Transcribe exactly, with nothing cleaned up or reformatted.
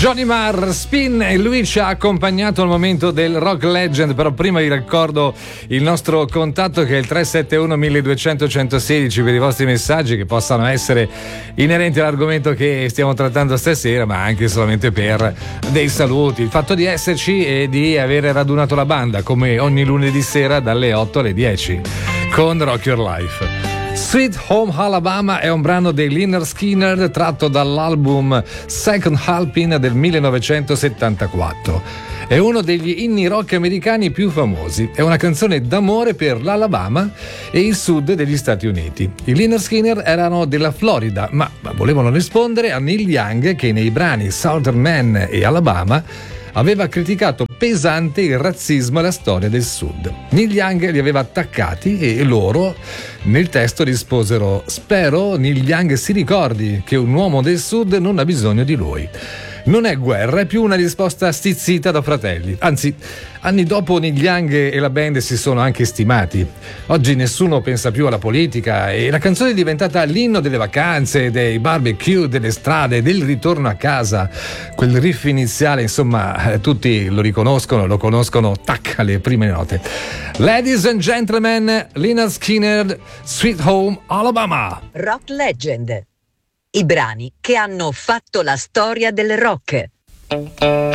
Johnny Marr, Spin, e lui ci ha accompagnato al momento del Rock Legend. Però prima vi ricordo il nostro contatto, che è il tre sette uno milleduecento centosedici, per i vostri messaggi che possano essere inerenti all'argomento che stiamo trattando stasera, ma anche solamente per dei saluti, il fatto di esserci e di aver radunato la banda come ogni lunedì sera dalle otto alle dieci con Rock Your Life. Sweet Home Alabama è un brano dei Lynyrd Skynyrd tratto dall'album Second Helping del millenovecentosettantaquattro. È uno degli inni rock americani più famosi. È una canzone d'amore per l'Alabama e il sud degli Stati Uniti. I Lynyrd Skynyrd erano della Florida, ma volevano rispondere a Neil Young, che nei brani Southern Man e Alabama aveva criticato pesante il razzismo e la storia del sud. Neil Young li aveva attaccati e loro nel testo risposero: spero Neil Young si ricordi che un uomo del sud non ha bisogno di lui. Non è guerra, è più una risposta stizzita da fratelli. Anzi, anni dopo Neil Young e la band si sono anche stimati. Oggi nessuno pensa più alla politica e la canzone è diventata l'inno delle vacanze, dei barbecue, delle strade, del ritorno a casa. Quel riff iniziale, insomma, tutti lo riconoscono, lo conoscono, tac, alle prime note. Ladies and gentlemen, Lynyrd Skynyrd, Sweet Home Alabama. Rock Legend. I brani che hanno fatto la storia del rock.